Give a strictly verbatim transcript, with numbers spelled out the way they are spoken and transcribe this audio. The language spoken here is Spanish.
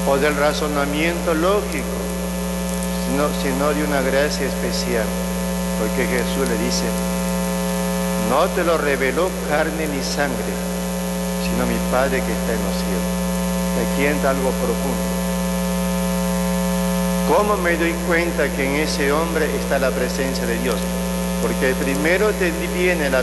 o del razonamiento lógico, sino, sino de una gracia especial, porque Jesús le dice, no te lo reveló carne ni sangre, sino mi Padre que está en los cielos. Aquí entra algo profundo. ¿Cómo me doy cuenta que en ese hombre está la presencia de Dios? Porque primero te viene la